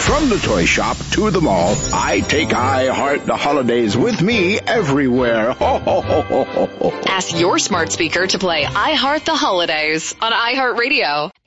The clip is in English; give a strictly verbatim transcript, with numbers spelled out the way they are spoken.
From the toy shop to the mall, I take iHeart the holidays with me everywhere. Ho, ho, ho, ho, ho, ho. Ask your smart speaker to play iHeart the Holidays on iHeartRadio.